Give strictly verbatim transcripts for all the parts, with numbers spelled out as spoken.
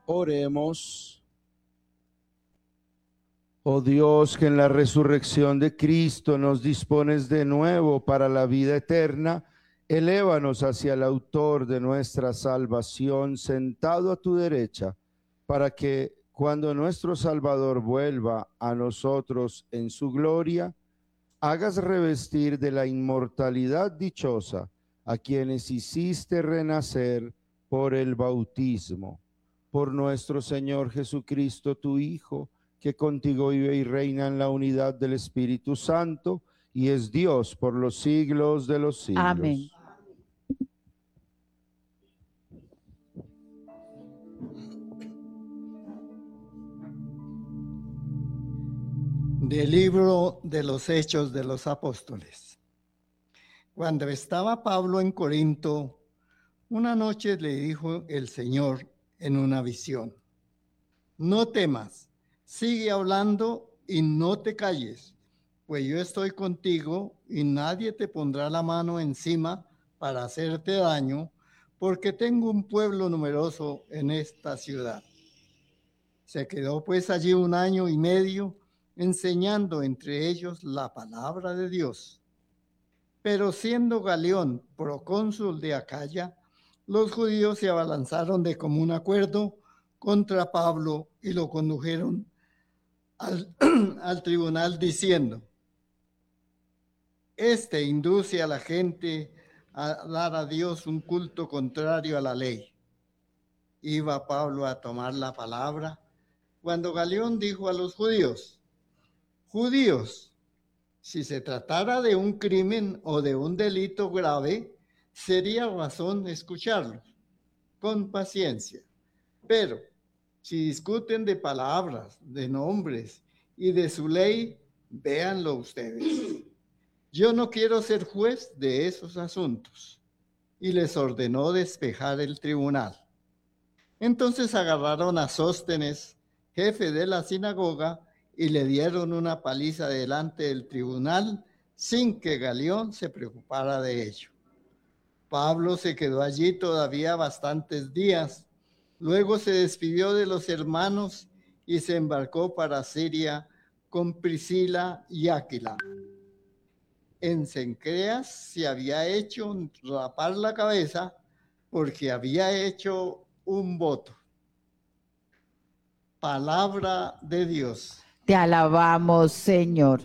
Oremos. Oh Dios, que en la resurrección de Cristo nos dispones de nuevo para la vida eterna, elévanos hacia el autor de nuestra salvación, sentado a tu derecha, para que cuando nuestro Salvador vuelva a nosotros en su gloria, hagas revestir de la inmortalidad dichosa a quienes hiciste renacer por el bautismo. Por nuestro Señor Jesucristo, tu Hijo, que contigo vive y reina en la unidad del Espíritu Santo, y es Dios por los siglos de los siglos. Amén. Del libro de los Hechos de los Apóstoles. Cuando estaba Pablo en Corinto, una noche le dijo el Señor en una visión: no temas, sigue hablando y no te calles, pues yo estoy contigo y nadie te pondrá la mano encima para hacerte daño, porque tengo un pueblo numeroso en esta ciudad. Se quedó pues allí un año y medio, enseñando entre ellos la palabra de Dios. Pero siendo Galión procónsul de Acaya, los judíos se abalanzaron de común acuerdo contra Pablo y lo condujeron al, al tribunal diciendo: este induce a la gente a dar a Dios un culto contrario a la ley. Iba Pablo a tomar la palabra cuando Galión dijo a los judíos: Judíos, si se tratara de un crimen o de un delito grave, sería razón escucharlo con paciencia. Pero si discuten de palabras, de nombres y de su ley, véanlo ustedes. Yo no quiero ser juez de esos asuntos. Y les ordenó despejar el tribunal. Entonces agarraron a Sóstenes, jefe de la sinagoga, y le dieron una paliza delante del tribunal sin que Galión se preocupara de ello. Pablo se quedó allí todavía bastantes días. Luego se despidió de los hermanos y se embarcó para Siria con Priscila y Áquila. En Cencreas se había hecho rapar la cabeza porque había hecho un voto. Palabra de Dios. Te alabamos, Señor.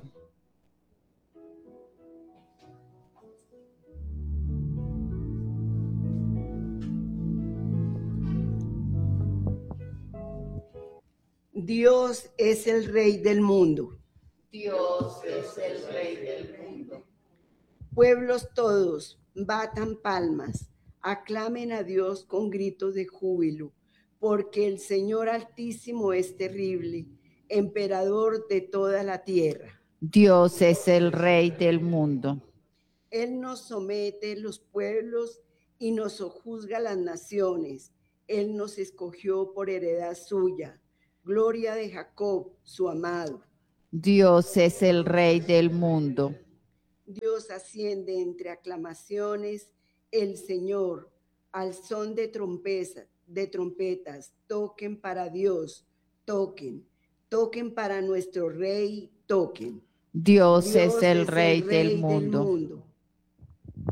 Dios es el Rey del mundo. Dios es el Rey del mundo. Pueblos todos, batan palmas, aclamen a Dios con gritos de júbilo, porque el Señor Altísimo es terrible, emperador de toda la tierra. Dios es el Rey del mundo. Él nos somete los pueblos y nos sojuzga las naciones. Él nos escogió por heredad suya. Gloria de Jacob, su amado. Dios es el Rey del mundo. Dios asciende entre aclamaciones, el Señor, al son de trompetas, de trompetas, toquen para Dios, toquen, toquen para nuestro Rey, toquen. Dios, Dios es el es Rey, el Rey del, mundo. del mundo.